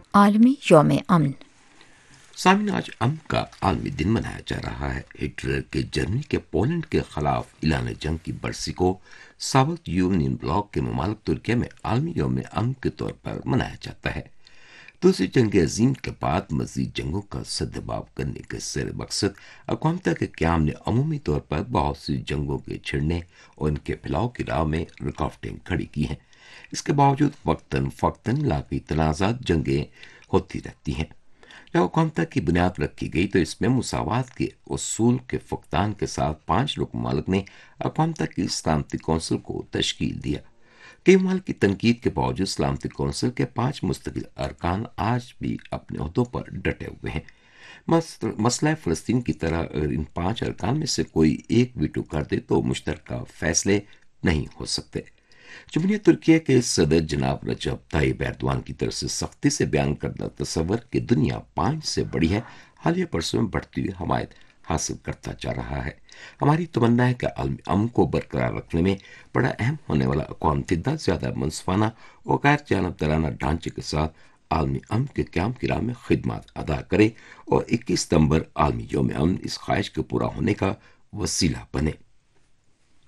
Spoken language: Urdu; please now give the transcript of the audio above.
عالمی یوم امن۔ سامعین، آج امن کا عالمی دن منایا جا رہا ہے۔ ہٹلر کے جرمنی کے پولینڈ کے خلاف اعلان جنگ کی برسی کو سابق یونین بلاک کے ممالک ترکیہ میں عالمی یوم امن کے طور پر منایا جاتا ہے۔ دوسری جنگ عظیم کے بعد مزید جنگوں کا سدباب کرنے کے زیر مقصد اقوام متحدہ کے قیام نے عمومی طور پر بہت سی جنگوں کے چھڑنے اور ان کے پھیلاؤ کی راہ میں رکاوٹیں کھڑی کی ہیں۔ اس کے باوجود وقتاً فوقتاً علاقائی تنازعات جنگیں ہوتی رہتی ہیں۔ جب اقوام متحدہ کی بنیاد رکھی گئی تو اس میں مساوات کے اصول کے فقدان کے ساتھ 5 رکن ممالک نے اقوام متحدہ کی سلامتی کونسل کو تشکیل دیا۔ کئی ممالک کی تنقید کے باوجود سلامتی کونسل کے 5 مستقل ارکان آج بھی اپنے عہدوں پر ڈٹے ہوئے ہیں۔ مسئلہ فلسطین کی طرح اگر ان 5 ارکان میں سے کوئی ایک ویٹو کر دے تو مشترکہ فیصلے نہیں ہو سکتے۔ جمہوریہ ترکیہ کے صدر جناب رجب طیب ایردوان کی طرف سے سختی سے بیان کردہ تصور کہ دنیا 5 سے بڑی ہے، حالیہ برسوں میں بڑھتی ہوئی حمایت حاصل کرتا جا رہا ہے۔ ہماری تمنا ہے کہ عالمی امن کو برقرار رکھنے میں بڑا اہم ہونے والا اقوام متحدہ زیادہ منصفانہ اور غیر جانبدارانہ ڈھانچے کے ساتھ عالمی امن کے قیام کی راہ میں خدمات ادا کرے اور 21 ستمبر عالمی یوم امن اس خواہش کے پورا ہونے کا وسیلہ بنے۔